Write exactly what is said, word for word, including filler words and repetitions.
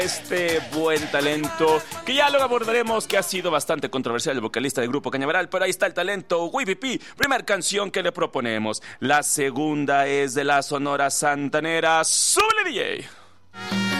Este buen talento, que ya luego abordaremos, que ha sido bastante controversial el vocalista del grupo Cañaveral, pero ahí está el talento, Wipipi, primer canción que le proponemos. La segunda es de la Sonora Santanera. ¡Súbele, D J!